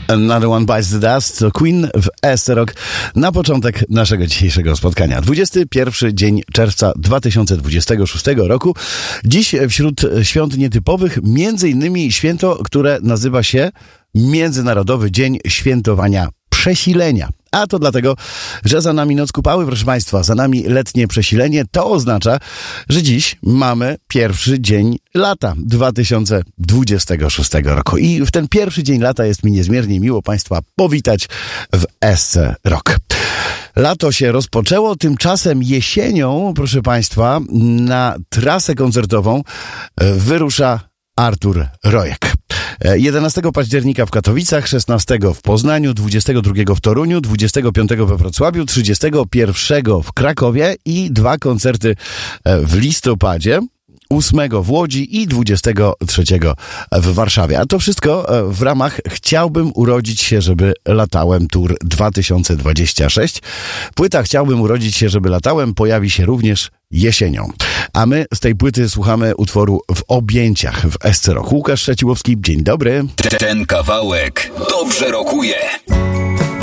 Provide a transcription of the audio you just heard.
Another One Bites the Dust to Queen w SC Rock na początek naszego dzisiejszego spotkania. 21 dzień czerwca 2026 roku. Dziś wśród świąt nietypowych między innymi święto, które nazywa się Międzynarodowy Dzień Świętowania Przesilenia. A to dlatego, że za nami noc kupały, proszę Państwa, za nami letnie przesilenie. To oznacza, że dziś mamy pierwszy dzień lata 2026 roku. I w ten pierwszy dzień lata jest mi niezmiernie miło Państwa powitać w SC Rock. Lato się rozpoczęło, tymczasem jesienią, proszę Państwa, na trasę koncertową wyrusza Artur Rojek. 11 października w Katowicach, 16 w Poznaniu, 22 w Toruniu, 25 we Wrocławiu, 31 w Krakowie i 2 koncerty w listopadzie. 8 w Łodzi i 23 w Warszawie. A to wszystko w ramach Chciałbym urodzić się, żeby latałem Tour 2026. Płyta Chciałbym urodzić się, żeby latałem pojawi się również jesienią. A my z tej płyty słuchamy utworu W objęciach w SC Rock. Łukasz Szczeciłowski, dzień dobry. Ten kawałek dobrze rokuje.